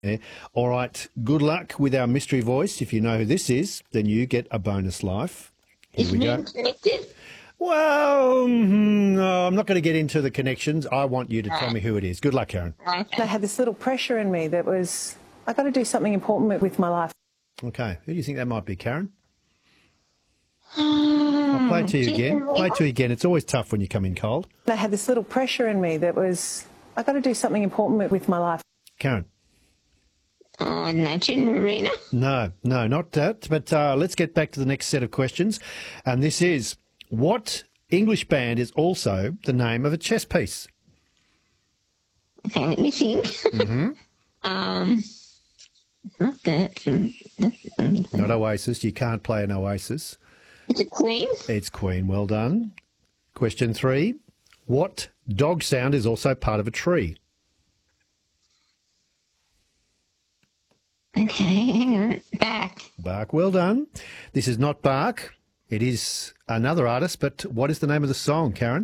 Yeah. All right, good luck with our mystery voice. If you know who this is, then you get a bonus life. Here Is we go. Moon connected? Well, no, I'm not going to get into the connections. I want you to tell me who it is. Good luck, Karen. I had this little pressure in me that was, I got to do something important with my life. Okay, who do you think that might be, Karen? I'll play it to you again. Play it to you again. It's always tough when you come in cold. I had this little pressure in me that was, I got to do something important with my life. Karen? Oh, Jen Marina. No, not that. But let's get back to the next set of questions. And this is, what English band is also the name of a chess piece? Okay, let me think. Not that. Not Oasis. You can't play an Oasis. Is it Queen? It's Queen. Well done. Question 3. What dog sound is also part of a tree? Okay, hang on. Bark. Well done. This is not Bark. It is another artist, but what is the name of the song, Karen?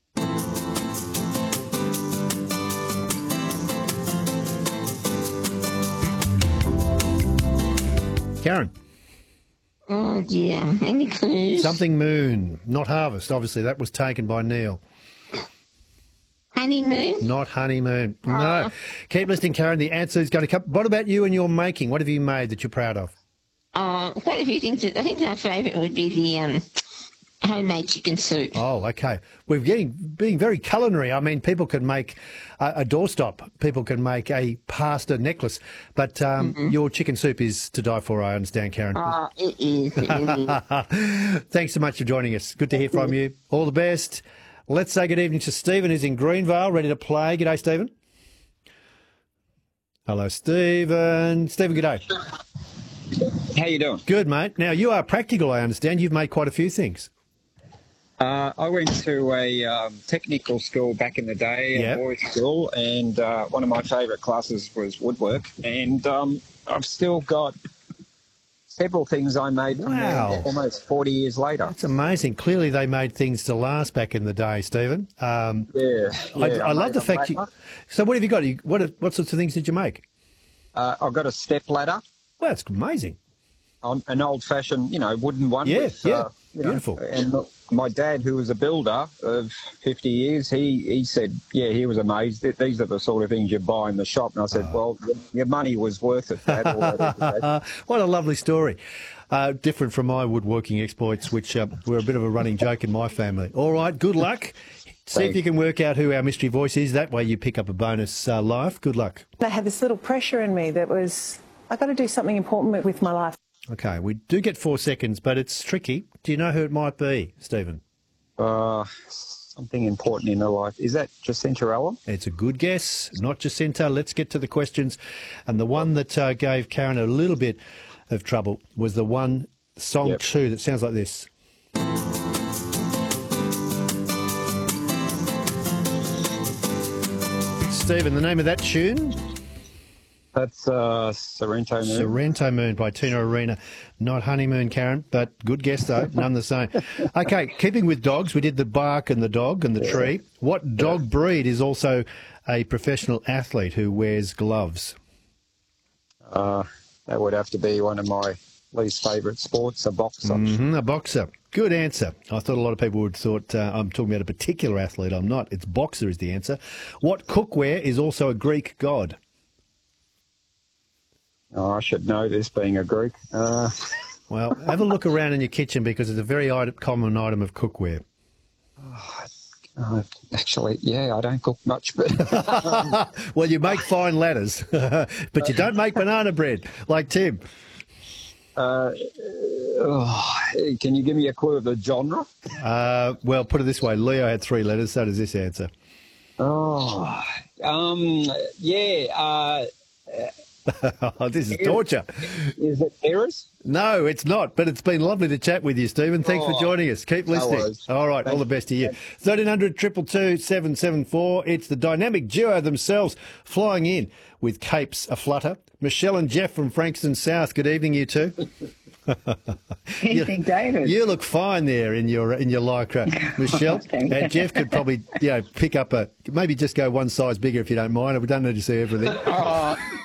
Karen? Oh, dear. Any clues? Something Moon. Not Harvest, obviously. That was taken by Neil. Honeymoon? Not Honeymoon. No. Keep listening, Karen. The answer is going to come. What about you and your making? What have you made that you're proud of? Quite a few things. I think my favourite would be the homemade chicken soup. Oh, okay. We're being very culinary. I mean, people can make a doorstop. People can make a pasta necklace. But your chicken soup is to die for, I understand, Karen. Oh, it is. It really is. Thanks so much for joining us. Good to hear from you. All the best. Let's say good evening to Stephen, who's in Greenvale, ready to play. G'day, Stephen. Hello, Stephen. Stephen, g'day. How you doing? Good, mate. Now, you are practical, I understand. You've made quite a few things. I went to a technical school back in the day, a boys' school, and one of my favourite classes was woodwork. And I've still got several things I made from there almost 40 years later. That's amazing. Clearly they made things to last back in the day, Stephen. I love the fact you... So what have you got? What sorts of things did you make? I've got a step ladder. Well, that's amazing. An old-fashioned, wooden one. Beautiful. And my dad, who was a builder of 50 years, he said, he was amazed that these are the sort of things you buy in the shop. And I said, well, your money was worth it, Dad. What a lovely story. Different from my woodworking exploits, which were a bit of a running joke in my family. All right, good luck. See if you can work out who our mystery voice is. That way you pick up a bonus life. Good luck. I had this little pressure in me that was, I got to do something important with my life. Okay, we do get 4 seconds, but it's tricky. Do you know who it might be, Stephen? Something important in her life. Is that Jacinta Allen? It's a good guess, not Jacinta. Let's get to the questions. And the one that gave Karen a little bit of trouble was the one, song 2, that sounds like this. Stephen, the name of that tune? That's Sorrento Moon. Sorrento Moon by Tina Arena. Not Honeymoon, Karen, but good guess, though. None the same. Okay, keeping with dogs, we did the bark and the dog and the tree. What dog breed is also a professional athlete who wears gloves? That would have to be one of my least favourite sports, a boxer. A boxer. Good answer. I thought a lot of people would thought I'm talking about a particular athlete. I'm not. It's boxer is the answer. What cookware is also a Greek god? Oh, I should know this, being a Greek. Well, have a look around in your kitchen because it's a very common item of cookware. Actually, I don't cook much, but... Well, you make fine ladders, but you don't make banana bread, like Tim. Can you give me a clue of the genre? Well, put it this way. Leo had 3 letters, so does this answer. This is torture. Is it Eris? No, it's not, but it's been lovely to chat with you, Stephen. Thanks for joining us. Keep listening. All right, all the best to you. 1300 222 774. It's the dynamic duo themselves flying in with capes aflutter. Michelle and Jeff from Frankston South. Good evening, you two. Evening, David. You look fine there in your lycra, Michelle. And Jeff could probably pick up maybe just go one size bigger if you don't mind. We don't need to see everything.